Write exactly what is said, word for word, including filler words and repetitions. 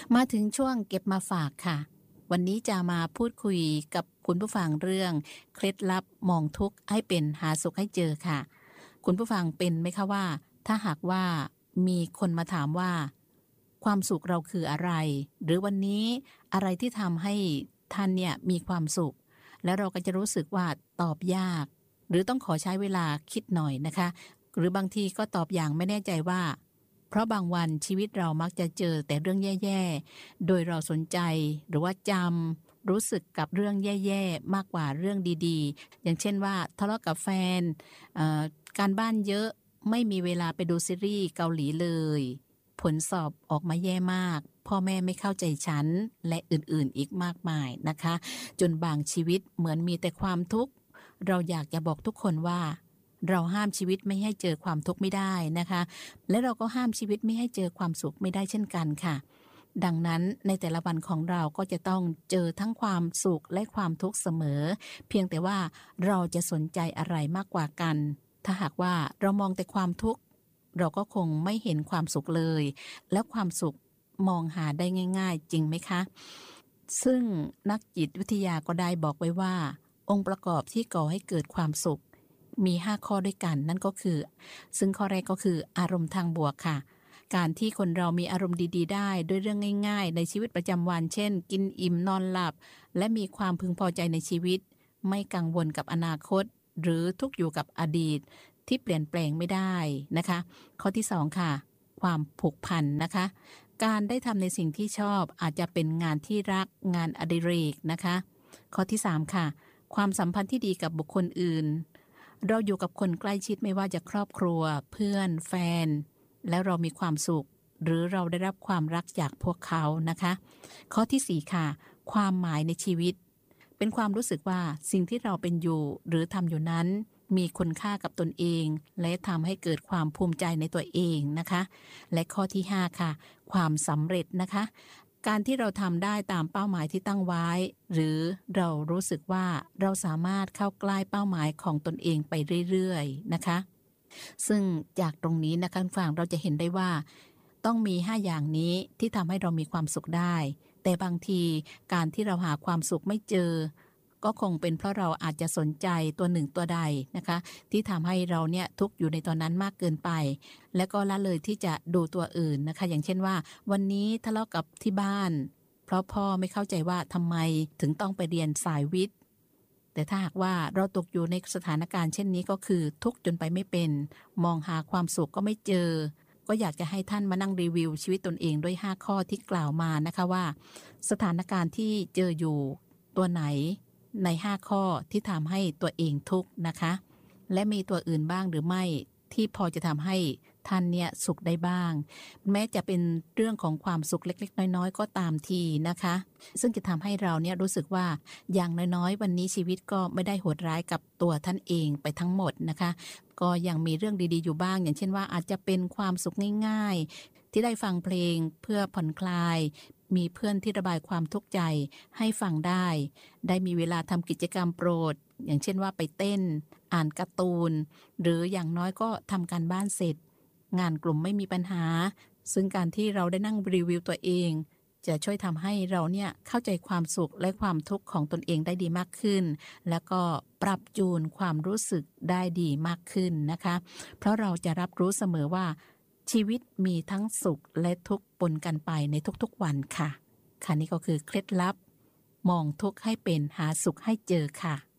มาถึงช่วงเก็บมาฝากค่ะวันนี้จะมาพูดคุยกับคุณผู้ฟังเรื่องเคล็ดลับมองทุกข์ให้เป็นหาสุขให้เจอค่ะคุณผู้ฟังเป็นไหมคะว่าถ้าหากว่ามีคนมาถามว่าความสุขเราคืออะไรหรือวันนี้อะไรที่ทำให้ท่านเนี่ยมีความสุขแล้วเราก็จะรู้สึกว่าตอบยากหรือต้องขอใช้เวลาคิดหน่อยนะคะหรือบางทีก็ตอบอย่างไม่แน่ใจว่าเพราะบางวันชีวิตเรามักจะเจอแต่เรื่องแย่ๆโดยเราสนใจหรือว่าจำรู้สึกกับเรื่องแย่ๆมากกว่าเรื่องดีๆอย่างเช่นว่าทะเลาะกับแฟนเอ่อการบ้านเยอะไม่มีเวลาไปดูซีรีส์เกาหลีเลยผลสอบออกมาแย่มากพ่อแม่ไม่เข้าใจฉันและอื่นๆอีกมากมายนะคะจนบางชีวิตเหมือนมีแต่ความทุกข์เราอยากจะบอกทุกคนว่าเราห้ามชีวิตไม่ให้เจอความทุกข์ไม่ได้นะคะและเราก็ห้ามชีวิตไม่ให้เจอความสุขไม่ได้เช่นกันค่ะดังนั้นในแต่ละวันของเราก็จะต้องเจอทั้งความสุขและความทุกข์เสมอเพียงแต่ว่าเราจะสนใจอะไรมากกว่ากันถ้าหากว่าเรามองแต่ความทุกข์เราก็คงไม่เห็นความสุขเลยและความสุขมองหาได้ง่ายๆจริงไหมคะซึ่งนักจิตวิทยาก็ได้บอกไว้ว่าองค์ประกอบที่ก่อให้เกิดความสุขมีห้าข้อด้วยกันนั่นก็คือซึ่งข้อแรกก็คืออารมณ์ทางบวกค่ะการที่คนเรามีอารมณ์ดีๆได้ด้วยเรื่องง่ายๆในชีวิตประจำวันเช่นกินอิ่มนอนหลับและมีความพึงพอใจในชีวิตไม่กังวลกับอนาคตหรือทุกข์อยู่กับอดีตที่เปลี่ยนแปลงไม่ได้นะคะข้อที่สองค่ะความผูกพันนะคะการได้ทำในสิ่งที่ชอบอาจจะเป็นงานที่รักงานอดิเรกนะคะข้อที่สามค่ะความสัมพันธ์ที่ดีกับบุคคลอื่นเราอยู่กับคนใกล้ชิดไม่ว่าจะครอบครัวเพื่อนแฟนแล้วเรามีความสุขหรือเราได้รับความรักจากพวกเขานะคะข้อที่สี่ค่ะความหมายในชีวิตเป็นความรู้สึกว่าสิ่งที่เราเป็นอยู่หรือทำอยู่นั้นมีคุณค่ากับตนเองและทำให้เกิดความภูมิใจในตัวเองนะคะและข้อที่ห้าค่ะความสำเร็จนะคะการที่เราทำได้ตามเป้าหมายที่ตั้งไว้หรือเรารู้สึกว่าเราสามารถเข้าใกล้เป้าหมายของตนเองไปเรื่อยๆนะคะซึ่งจากตรงนี้นะคะฟังเราจะเห็นได้ว่าต้องมีห้าอย่างนี้ที่ทำให้เรามีความสุขได้แต่บางทีการที่เราหาความสุขไม่เจอก็คงเป็นเพราะเราอาจจะสนใจตัวหนึ่งตัวใดนะคะที่ทำให้เราเนี่ยทุกข์อยู่ในตอนนั้นมากเกินไปและก็ละเลยที่จะดูตัวอื่นนะคะอย่างเช่นว่าวันนี้ทะเลาะกับที่บ้านเพราะพ่อไม่เข้าใจว่าทำไมถึงต้องไปเรียนสายวิทย์แต่ถ้าหากว่าเราตกอยู่ในสถานการณ์เช่นนี้ก็คือทุกข์จนไปไม่เป็นมองหาความสุขก็ไม่เจอก็อยากจะให้ท่านมานั่งรีวิวชีวิตตนเองด้วยห้าข้อที่กล่าวมานะคะว่าสถานการณ์ที่เจออยู่ตัวไหนในห้าข้อที่ทำให้ตัวเองทุกข์นะคะและมีตัวอื่นบ้างหรือไม่ที่พอจะทำให้ท่านเนี่ยสุขได้บ้างแม้จะเป็นเรื่องของความสุขเล็กๆน้อยๆก็ตามทีนะคะซึ่งจะทำให้เราเนี่ยรู้สึกว่าอย่างน้อยๆวันนี้ชีวิตก็ไม่ได้โหดร้ายกับตัวท่านเองไปทั้งหมดนะคะก็ยังมีเรื่องดีๆอยู่บ้างอย่างเช่นว่าอาจจะเป็นความสุขง่ายๆที่ได้ฟังเพลงเพื่อผ่อนคลายมีเพื่อนที่ระบายความทุกข์ใจให้ฟังได้ได้มีเวลาทำกิจกรรมโปรดอย่างเช่นว่าไปเต้นอ่านการ์ตูนหรืออย่างน้อยก็ทำการบ้านเสร็จงานกลุ่มไม่มีปัญหาซึ่งการที่เราได้นั่งรีวิวตัวเองจะช่วยทำให้เราเนี่ยเข้าใจความสุขและความทุกข์ของตนเองได้ดีมากขึ้นแล้วก็ปรับจูนความรู้สึกได้ดีมากขึ้นนะคะเพราะเราจะรับรู้เสมอว่าชีวิตมีทั้งสุขและทุกข์ปนกันไปในทุกๆวันค่ะค่ะนี่ก็คือเคล็ดลับมองทุกข์ให้เป็นหาสุขให้เจอค่ะ